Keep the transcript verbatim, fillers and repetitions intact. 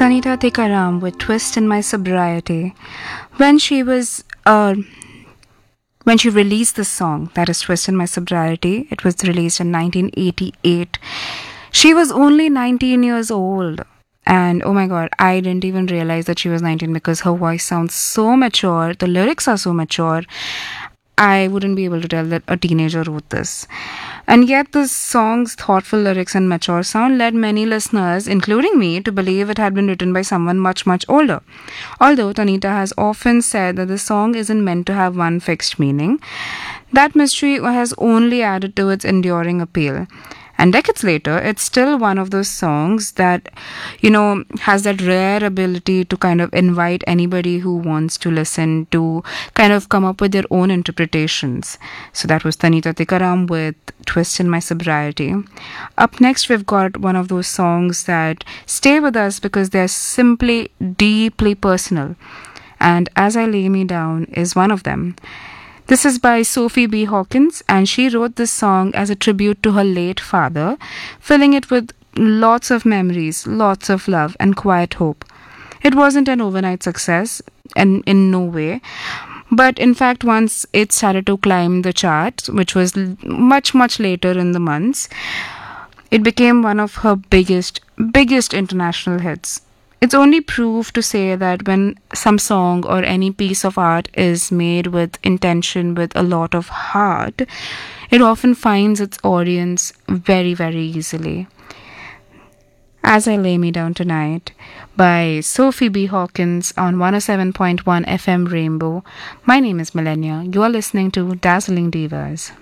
Tanita Tikaram with Twist in My Sobriety. When she was uh, when she released this song, that is Twist in My Sobriety, it was released in nineteen eighty-eight. She was only nineteen years old. And oh my god, I didn't even realize that she was nineteen because her voice sounds so mature, the lyrics are so mature. I wouldn't be able to tell that a teenager wrote this. And yet, the song's thoughtful lyrics and mature sound led many listeners, including me, to believe it had been written by someone much, much older. Although Tanita has often said that the song isn't meant to have one fixed meaning, that mystery has only added to its enduring appeal. And decades later, it's still one of those songs that, you know, has that rare ability to kind of invite anybody who wants to listen to kind of come up with their own interpretations. So that was Tanita Tikaram with Twist in My Sobriety. Up next, we've got one of those songs that stay with us because they're simply deeply personal. And As I Lay Me Down is one of them. This is by Sophie B. Hawkins, and she wrote this song as a tribute to her late father, filling it with lots of memories, lots of love, and quiet hope. It wasn't an overnight success, and in no way. But in fact, once it started to climb the charts, which was much, much later in the months, it became one of her biggest, biggest international hits. It's only proof to say that when some song or any piece of art is made with intention, with a lot of heart, it often finds its audience very, very easily. As I Lay Me Down Tonight by Sophie B. Hawkins on one oh seven point one F M Rainbow. My name is Millennia. You are listening to Dazzling Divas.